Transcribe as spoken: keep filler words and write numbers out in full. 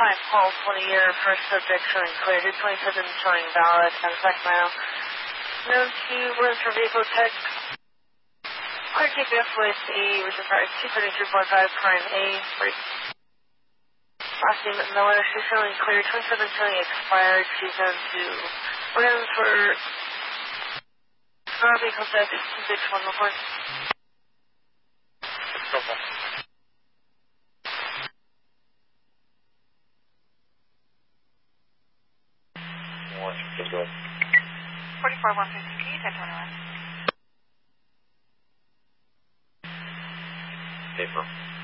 Hi, Paul, twenty year first subject showing clear, two twenty-seven showing valid, and second mile. Known to run for vehicle check. Clear T P F with a reservoir two thirty-three point five prime A. Last name Miller, she's showing clear, twenty-seven showing expired. She's on to run for uh, vehicle check, six one report. forty-four one fifty, can you type twenty-one? Paper.